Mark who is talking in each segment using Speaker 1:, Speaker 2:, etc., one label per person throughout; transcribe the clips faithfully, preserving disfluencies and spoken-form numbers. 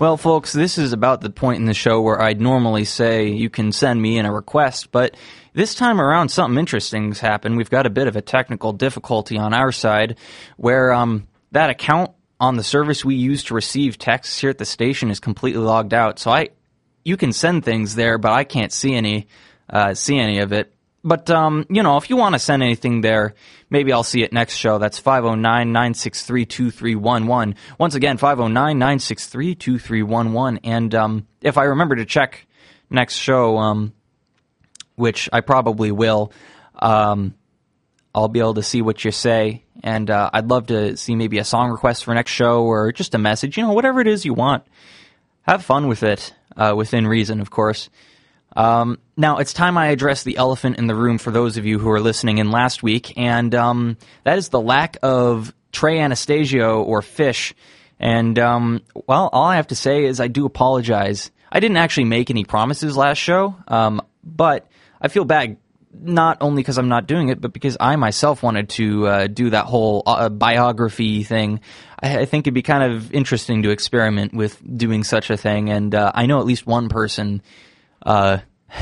Speaker 1: Well, folks, this is about the point in the show where I'd normally say you can send me in a request, but this time around something interesting's happened. We've got a bit of a technical difficulty on our side where um, that account on the service we use to receive texts here at the station is completely logged out. So I, you can send things there, but I can't see any, uh, see any of it. But, um, you know, if you want to send anything there, maybe I'll see it next show. That's five oh nine, nine six three, two three one one. Once again, five oh nine, nine six three, two three one one. And um, if I remember to check next show, um, which I probably will, um, I'll be able to see what you say. And uh, I'd love to see maybe a song request for next show or just a message. You know, whatever it is you want. Have fun with it, uh, within reason, of course. Um, now, it's time I address the elephant in the room for those of you who are listening in last week, and um, that is the lack of Trey Anastasio or Fish. And, um, well, all I have to say is I do apologize. I didn't actually make any promises last show, um, but I feel bad not only because I'm not doing it, but because I myself wanted to uh, do that whole uh, biography thing. I, I think it'd be kind of interesting to experiment with doing such a thing, and uh, I know at least one person... Uh,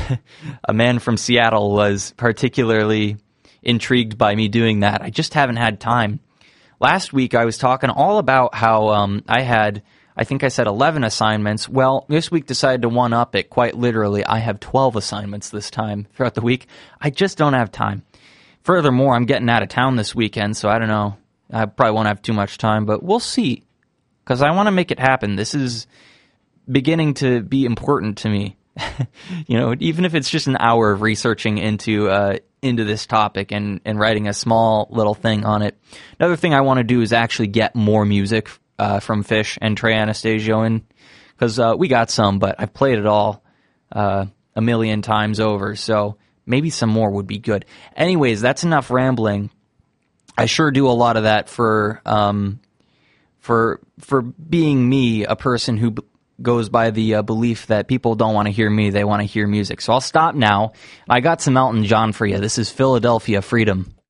Speaker 1: a man from Seattle was particularly intrigued by me doing that. I just haven't had time. Last week I was talking all about how um, I had, I think I said eleven assignments. Well, this week decided to one-up it quite literally. I have twelve assignments this time throughout the week. I just don't have time. Furthermore, I'm getting out of town this weekend, so I don't know. I probably won't have too much time, but we'll see. Because I want to make it happen. This is beginning to be important to me. You know, even if it's just an hour of researching into uh, into this topic and, and writing a small little thing on it. Another thing I want to do is actually get more music uh, from Fish and Trey Anastasio in, because uh, we got some, but I've played it all uh, a million times over, so maybe some more would be good. Anyways, that's enough rambling. I sure do a lot of that for um, for for being me, a person who goes by the uh, belief that people don't want to hear me, they want to hear music. So I'll stop now. I got some Elton John for you. This is Philadelphia Freedom.